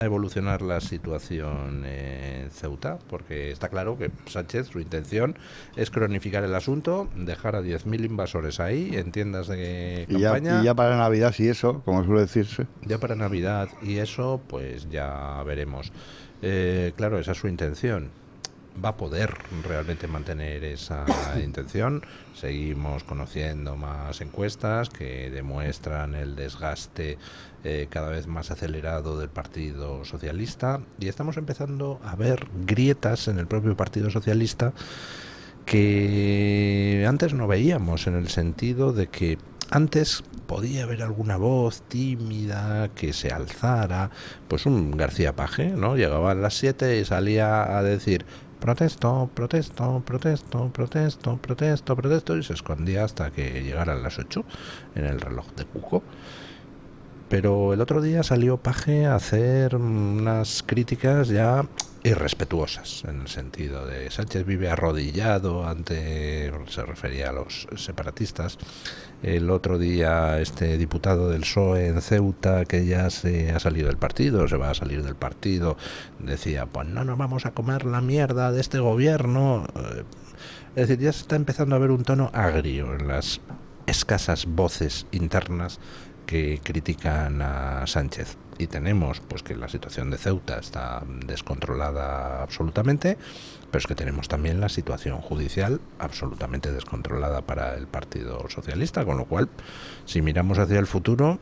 evolucionar la situación en Ceuta, porque está claro que Sánchez, su intención es cronificar el asunto, dejar a 10.000 invasores ahí en tiendas de Y campaña, ya para Navidad, sí, eso, como suele decirse. ya para Navidad, y eso pues ya veremos. Claro, esa es su intención. ¿Va a poder realmente mantener esa intención? Seguimos conociendo más encuestas que demuestran el desgaste cada vez más acelerado del Partido Socialista, y estamos empezando a ver grietas en el propio Partido Socialista que antes no veíamos, en el sentido de que antes podía haber alguna voz tímida que se alzara, pues un García Paje, ¿no? Llegaba a las 7 y salía a decir protesto, protesto, protesto, protesto, protesto, protesto, y se escondía hasta que llegaran las 8 en el reloj de Cuco. Pero el otro día salió Paje a hacer unas críticas ya irrespetuosas, en el sentido de Sánchez vive arrodillado ante, se refería a los separatistas. El otro día este diputado del PSOE en Ceuta, que ya se ha salido del partido, se va a salir del partido, decía, pues no nos vamos a comer la mierda de este gobierno. Es decir, ya se está empezando a ver un tono agrio en las escasas voces internas que critican a Sánchez. Y tenemos pues que la situación de Ceuta está descontrolada absolutamente, pero es que tenemos también la situación judicial absolutamente descontrolada para el Partido Socialista, con lo cual, si miramos hacia el futuro,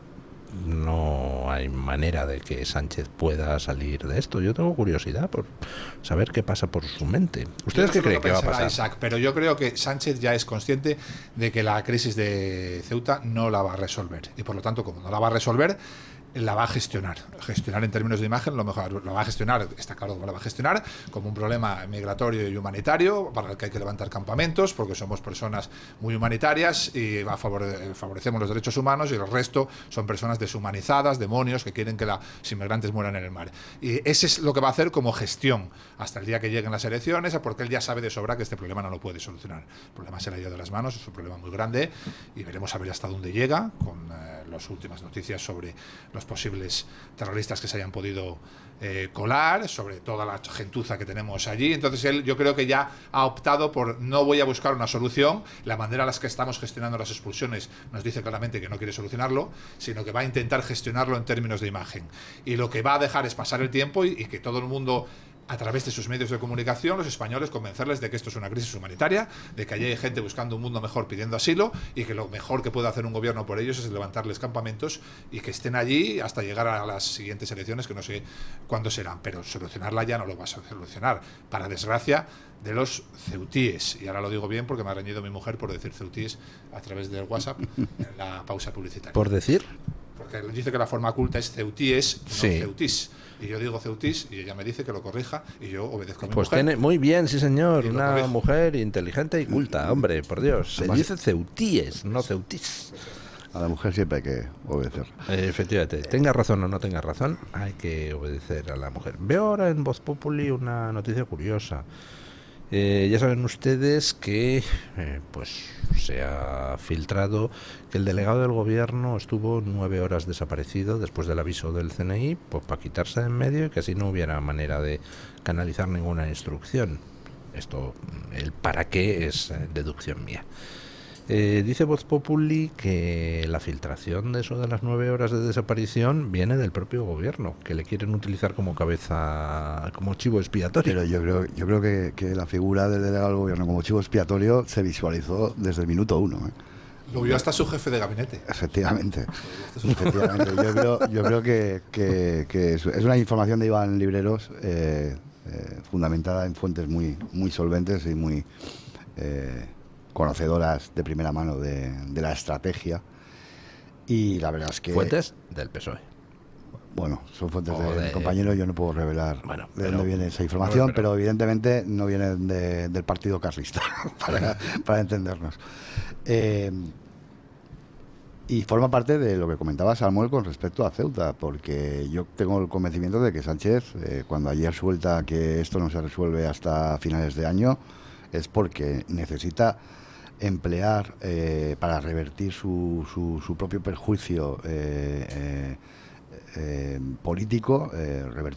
no hay manera de que Sánchez pueda salir de esto. Yo tengo curiosidad por saber qué pasa por su mente. ¿Ustedes qué creen que va a pasar? Isaac, pero yo creo que Sánchez ya es consciente de que la crisis de Ceuta no la va a resolver. Y por lo tanto, como no la va a resolver, la va a gestionar. Gestionar en términos de imagen, lo mejor lo va a gestionar, está claro cómo la va a gestionar, como un problema migratorio y humanitario, para el que hay que levantar campamentos, porque somos personas muy humanitarias y favorecemos los derechos humanos, y el resto son personas deshumanizadas, demonios, que quieren que los inmigrantes mueran en el mar. Y ese es lo que va a hacer como gestión hasta el día que lleguen las elecciones, porque él ya sabe de sobra que este problema no lo puede solucionar. El problema se le ha ido de las manos, es un problema muy grande, y veremos a ver hasta dónde llega, con las últimas noticias sobre los posibles terroristas que se hayan podido colar, sobre toda la gentuza que tenemos allí. Entonces él, yo creo que ya ha optado por no voy a buscar una solución. La manera en la que estamos gestionando las expulsiones nos dice claramente que no quiere solucionarlo, sino que va a intentar gestionarlo en términos de imagen. Y lo que va a dejar es pasar el tiempo y que todo el mundo, a través de sus medios de comunicación, los españoles, convencerles de que esto es una crisis humanitaria, de que allí hay gente buscando un mundo mejor pidiendo asilo, y que lo mejor que puede hacer un gobierno por ellos es levantarles campamentos y que estén allí hasta llegar a las siguientes elecciones, que no sé cuándo serán, pero solucionarla ya no lo vas a solucionar, para desgracia de los ceutíes. Y ahora lo digo bien porque me ha reñido mi mujer por decir ceutíes a través del WhatsApp en la pausa publicitaria. ¿Por decir? Porque dice que la forma culta es ceutíes, no Sí. ceutís. Y yo digo ceutís y ella me dice que lo corrija y yo obedezco a mi Pues mujer. tiene, muy bien, sí señor, Y lo una corrijo. mujer inteligente y culta, hombre, por Dios. Se dice ceutíes, no ceutís. A la mujer siempre hay que obedecer. Efectivamente, tenga razón o no tenga razón, hay que obedecer a la mujer. Veo ahora en Voz Populi una noticia curiosa. Ya saben ustedes que pues se ha filtrado que el delegado del gobierno estuvo 9 horas desaparecido después del aviso del CNI, pues para quitarse de en medio y que así no hubiera manera de canalizar ninguna instrucción. Esto, el para qué es deducción mía. Dice Voz Populi que la filtración de eso de las 9 horas de desaparición viene del propio gobierno, que le quieren utilizar como cabeza, como chivo expiatorio. Pero yo creo que la figura del delegado del gobierno como chivo expiatorio se visualizó desde el minuto uno, ¿eh? Lo vio hasta su jefe de gabinete. Efectivamente. Efectivamente. Yo creo que es una información de Iván Libreros fundamentada en fuentes muy solventes y muy conocedoras de primera mano de la estrategia. Y la verdad es que... Fuentes del PSOE. Bueno, son fuentes de compañero, yo no puedo revelar de dónde viene esa información, pero evidentemente no viene del partido carlista, para entendernos. Y forma parte de lo que comentaba Samuel con respecto a Ceuta, porque yo tengo el convencimiento de que Sánchez, cuando ayer suelta que esto no se resuelve hasta finales de año, es porque necesita emplear para revertir su propio perjuicio político, revertir